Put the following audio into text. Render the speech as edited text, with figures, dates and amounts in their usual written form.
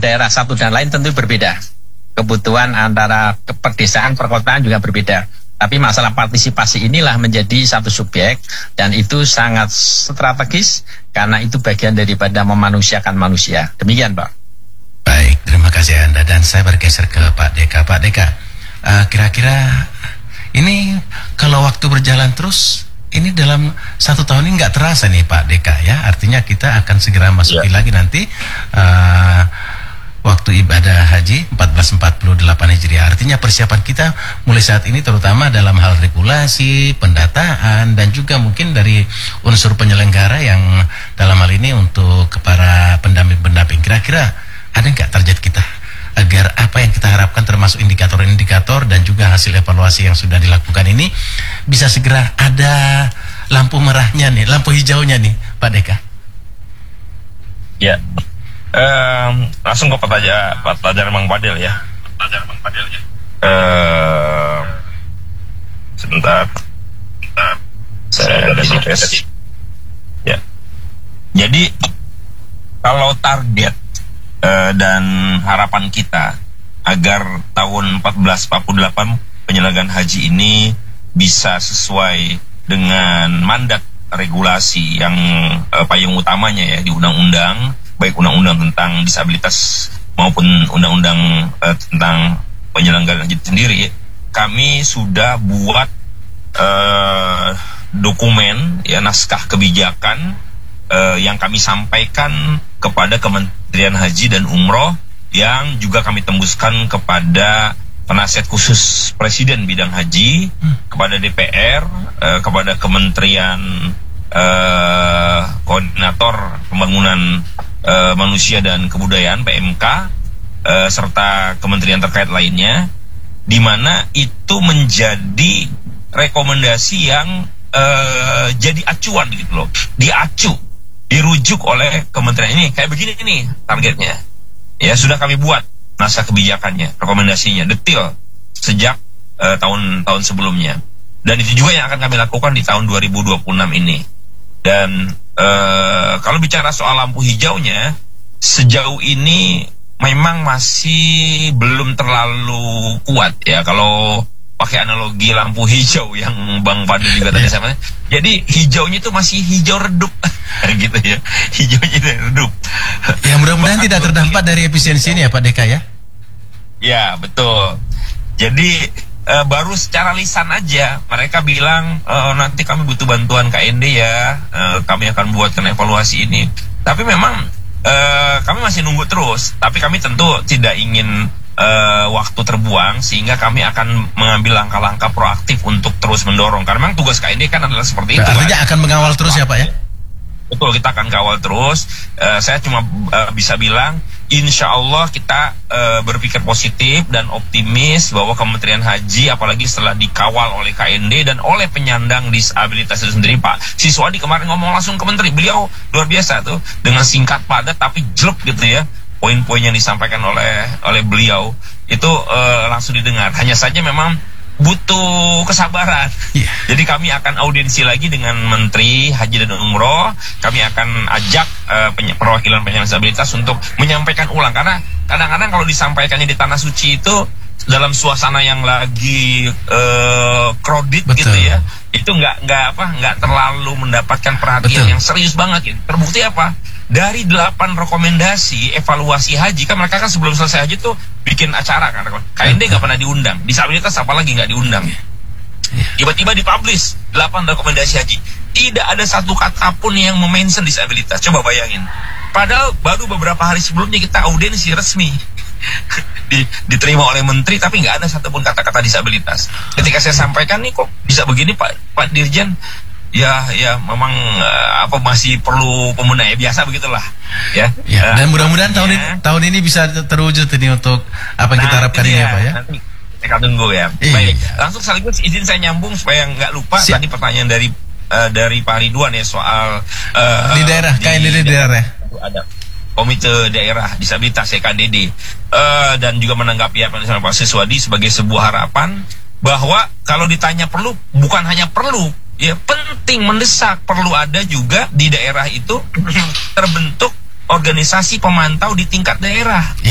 daerah satu dan lain tentu berbeda. Kebutuhan antara pedesaan, perkotaan juga berbeda. Tapi masalah partisipasi inilah menjadi satu subjek, dan itu sangat strategis karena itu bagian daripada memanusiakan manusia. Demikian, Pak. Baik, terima kasih Anda. Dan saya bergeser ke Pak Deka. Pak Deka, kira-kira ini kalau waktu berjalan terus, ini dalam 1 tahun ini nggak terasa nih Pak Deka ya. Artinya kita akan segera masuki lagi nanti waktu ibadah haji 1448 Hijriah. Artinya persiapan kita mulai saat ini terutama dalam hal regulasi, pendataan, dan juga mungkin dari unsur penyelenggara yang dalam hal ini untuk para pendamping-pendamping. Kira-kira ada nggak target kita agar apa yang kita harapkan termasuk indikator-indikator dan juga hasil evaluasi yang sudah dilakukan ini bisa segera ada lampu merahnya nih, lampu hijaunya nih Pak Deka? Ya. Langsung ke pelajaran Bang Fadil ya. Sebentar. Saya kasih tes. Ya. Jadi kalau target dan harapan kita agar tahun 1448 penyelenggaraan haji ini bisa sesuai dengan mandat regulasi yang payung utamanya ya di undang-undang, baik undang-undang tentang disabilitas maupun undang-undang tentang penyelenggaraan haji sendiri. Kami sudah buat dokumen ya, naskah kebijakan yang kami sampaikan kepada Kementerian Haji dan Umroh, yang juga kami tembuskan kepada penasihat khusus Presiden bidang haji, kepada DPR, kepada Kementerian Koordinator Pembangunan Manusia dan Kebudayaan PMK, serta kementerian terkait lainnya, di mana itu menjadi rekomendasi yang jadi acuan gitu loh, dirujuk oleh kementerian ini. Kayak begini nih targetnya ya, sudah kami buat naskah kebijakannya, rekomendasinya detail sejak tahun-tahun sebelumnya, dan itu juga yang akan kami lakukan di tahun 2026 ini. Dan kalau bicara soal lampu hijaunya, sejauh ini memang masih belum terlalu kuat ya, kalau pakai analogi lampu hijau yang Bang Fadil juga tadi sama. Jadi hijaunya itu masih hijau redup gitu ya, hijaunya itu redup. Ya mudah-mudahan tidak terdampak dari efisiensi ini ya Pak Deka ya. Ya betul. Jadi baru secara lisan aja mereka bilang nanti kami butuh bantuan KND ya, kami akan buatkan evaluasi ini. Tapi memang kami masih nunggu terus. Tapi kami tentu tidak ingin waktu terbuang, sehingga kami akan mengambil langkah-langkah proaktif untuk terus mendorong. Karena memang tugas KND kan adalah seperti itu. Artinya akan mengawal terus ya Pak ya? Betul, kita akan kawal terus. Saya cuma bisa bilang, insya Allah kita berpikir positif dan optimis bahwa Kementerian Haji, apalagi setelah dikawal oleh KND dan oleh penyandang disabilitas itu sendiri, Pak Siswadi kemarin ngomong langsung ke Menteri, beliau luar biasa tuh, dengan singkat padat tapi jelek gitu ya, poin-poin yang disampaikan oleh beliau itu langsung didengar. Hanya saja memang butuh kesabaran. Jadi kami akan audiensi lagi dengan Menteri Haji dan Umroh. Kami akan ajak perwakilan penyandang disabilitas untuk menyampaikan ulang, karena kadang-kadang kalau disampaikannya di Tanah Suci itu dalam suasana yang lagi crowded gitu ya, itu nggak terlalu mendapatkan perhatian yang serius banget gitu. Terbukti apa? Dari 8 rekomendasi evaluasi haji, kan mereka kan sebelum selesai haji tuh bikin acara kan, KND nggak pernah diundang, disabilitas apalagi nggak diundang. Tiba-tiba dipublish 8 rekomendasi haji, tidak ada satu kata pun yang memention disabilitas. Coba bayangin, padahal baru beberapa hari sebelumnya kita audiensi resmi diterima oleh menteri, tapi nggak ada satupun kata-kata disabilitas. Ketika saya sampaikan, nih kok bisa begini Pak Dirjen, ya memang masih perlu pembenahan, biasa begitulah ya. Dan mudah-mudahan tahun ini bisa terwujud ini untuk apa yang kita harapkan ini ya Pak ya. Nanti kita tunggu ya. Baik, langsung sekaligus izin saya nyambung supaya nggak lupa. Tadi pertanyaan dari Pak Ridwan ya soal di daerah, KND di daerah ada Komite Daerah Disabilitas KDD, dan juga menanggapi apa yang disampaikan Pak Siswadi sebagai sebuah harapan bahwa kalau ditanya perlu, bukan hanya perlu ya, penting, mendesak, perlu ada juga di daerah itu terbentuk organisasi pemantau di tingkat daerah.